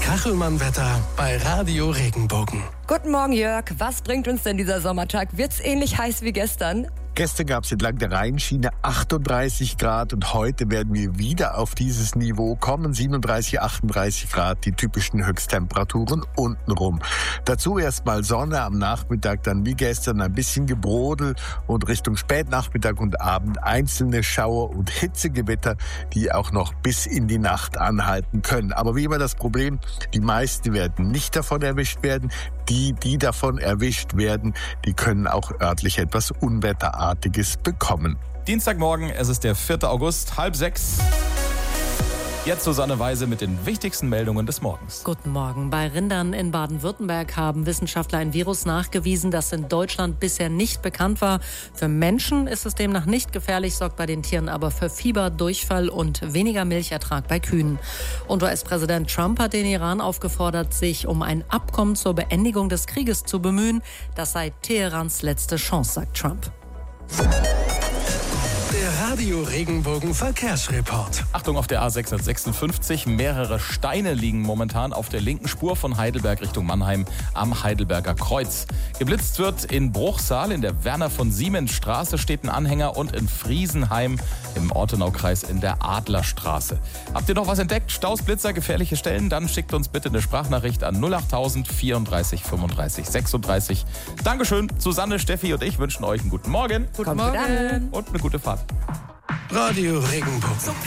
Kachelmann-Wetter bei Radio Regenbogen. Guten Morgen, Jörg. Was bringt uns denn dieser Sommertag? Wird's ähnlich heiß wie gestern? Gestern gab es entlang der Rheinschiene 38 Grad und heute werden wir wieder auf dieses Niveau kommen. 37, 38 Grad, die typischen Höchsttemperaturen untenrum. Dazu erstmal Sonne am Nachmittag, dann wie gestern ein bisschen Gebrodel und Richtung Spätnachmittag und Abend einzelne Schauer und Hitzegewitter, die auch noch bis in die Nacht anhalten können. Aber wie immer das Problem, die meisten werden nicht davon erwischt werden. Die davon erwischt werden, die können auch örtlich etwas Unwetterartiges bekommen. Dienstagmorgen, es ist der 4. August, 5:30. Jetzt Susanne Weise mit den wichtigsten Meldungen des Morgens. Guten Morgen. Bei Rindern in Baden-Württemberg haben Wissenschaftler ein Virus nachgewiesen, das in Deutschland bisher nicht bekannt war. Für Menschen ist es demnach nicht gefährlich, sorgt bei den Tieren aber für Fieber, Durchfall und weniger Milchertrag bei Kühen. Und US-Präsident Trump hat den Iran aufgefordert, sich um ein Abkommen zur Beendigung des Krieges zu bemühen. Das sei Teherans letzte Chance, sagt Trump. Der Radio Regenbogen Verkehrsreport. Achtung auf der A656. Mehrere Steine liegen momentan auf der linken Spur von Heidelberg Richtung Mannheim am Heidelberger Kreuz. Geblitzt wird in Bruchsal, in der Werner von Siemens Straße steht ein Anhänger und in Friesenheim im Ortenaukreis in der Adlerstraße. Habt ihr noch was entdeckt? Staus, Blitzer, gefährliche Stellen? Dann schickt uns bitte eine Sprachnachricht an 08000 34 35 36. Dankeschön. Susanne, Steffi und ich wünschen euch einen guten Morgen. Guten Morgen. Und eine gute Fahrt. Radio Regenbogen.